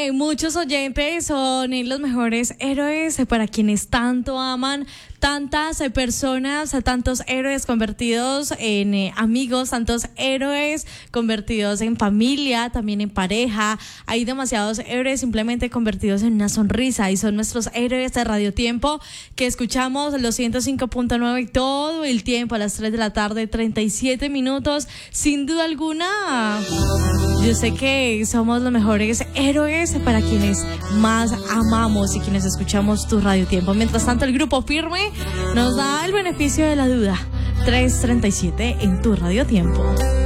Muchos oyentes son los mejores héroes para quienes tanto aman, tantas personas, tantos héroes convertidos en amigos, tantos héroes convertidos en familia, también en pareja. Hay demasiados héroes simplemente convertidos en una sonrisa y son nuestros héroes de Radio Tiempo que escuchamos los 105.9 todo el tiempo a las 3 de la tarde, 37 minutos. Sin duda alguna, yo sé que somos los mejores héroes para quienes más amamos y quienes escuchamos tu Radio Tiempo. Mientras tanto, el Grupo Firme nos da el beneficio de la duda. 3:37 en tu Radio Tiempo.